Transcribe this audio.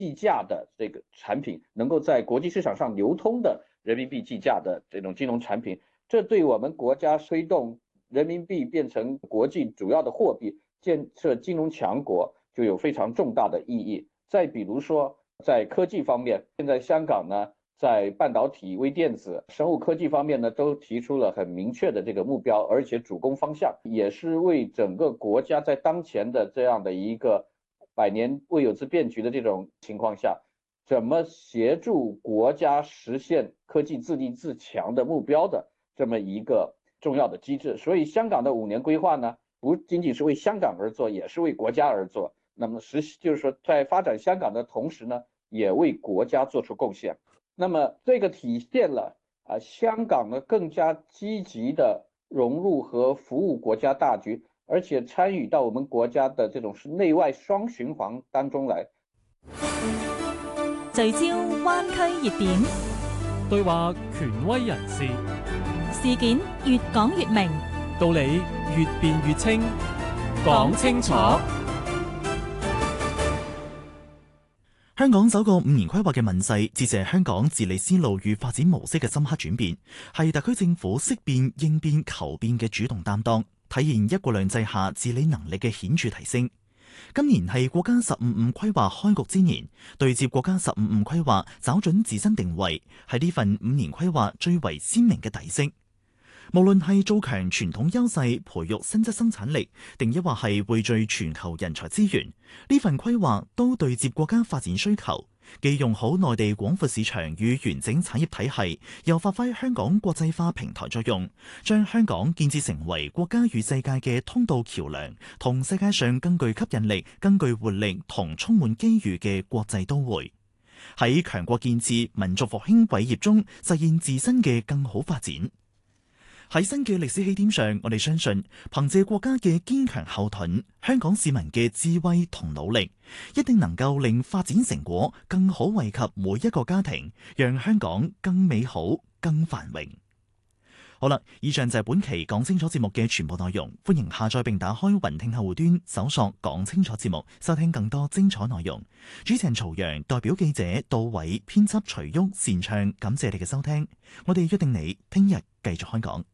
计价的这个产品，能够在国际市场上流通的人民币计价的这种金融产品，这对我们国家推动人民币变成国际主要的货币，建设金融强国就有非常重大的意义。再比如说，在科技方面，现在香港呢，在半导体、微电子、生物科技方面呢，都提出了很明确的这个目标，而且主攻方向，也是为整个国家在当前的这样的一个百年未有之变局的这种情况下，怎么协助国家实现科技自立自强的目标的这么一个重要的机制。所以香港的5年规划呢，不仅仅是为香港而做，也是为国家而做。那么就是说，在发展香港的同时呢，也为国家做出贡献。那么这个体现了香港呢更加积极的融入和服務國家大局，而且參與到我們國家的這種是內外雙循環當中來。 聚焦灣區熱點， 對話權威人士， 事件越講越明， 道理越辯越清，講清楚。 香港首個5年規劃嘅問世，致謝香港治理思路與發展模式嘅深刻轉變，係特區政府識變、應變、求變嘅主動擔當，體現一國兩制下治理能力嘅顯著提升。今年係國家15規劃開局之年，對接國家15規劃找準自身定位，係呢份5年規劃最為鮮明嘅底色。無論係做強傳統優勢、培育新質生產力，定抑或係匯聚全球人才資源，呢份規劃都對接國家發展需求，既用好內地廣闊市場與完整產業體系，又發揮香港國際化平台作用，將香港建設成為國家與世界嘅通道橋梁，同世界上更具吸引力、更具活力同充滿機遇嘅國際都會，喺強國建設、民族復興偉業中實現自身嘅更好發展。喺新嘅歷史起點上，我哋相信憑借國家嘅堅強後盾，香港市民嘅智慧同努力，一定能夠令發展成果更好惠及每一個家庭，讓香港更美好、更繁榮。好啦，以上就係本期講清楚節目嘅全部內容，歡迎下載並打開雲聽客戶端，搜索講清楚節目，收聽更多精彩內容。主持人曹陽代表記者杜偉、編輯徐旭、擅唱，感謝你嘅收聽。我哋約定你聽日繼續開講。